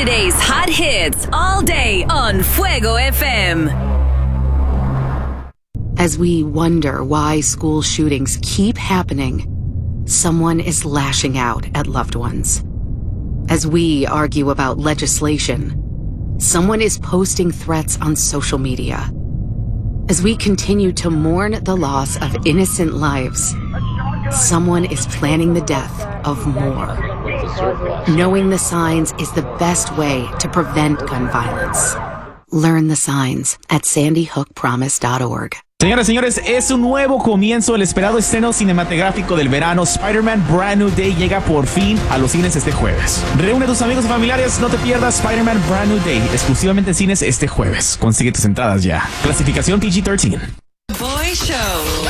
Today's hot hits all day on Fuego FM. As we wonder why school shootings keep happening, someone is lashing out at loved ones. As we argue about legislation, someone is posting threats on social media. As we continue to mourn the loss of innocent lives, someone is planning the death of more. Knowing the signs is the best way to prevent gun violence. Learn the signs at sandyhookpromise.org. Señoras y señores, es un nuevo comienzo. El esperado estreno cinematográfico del verano, Spider-Man Brand New Day, llega por fin a los cines este jueves. Reúne a tus amigos y familiares, no te pierdas Spider-Man Brand New Day, exclusivamente en cines este jueves. Consigue tus entradas ya. Clasificación PG-13. Boy Show.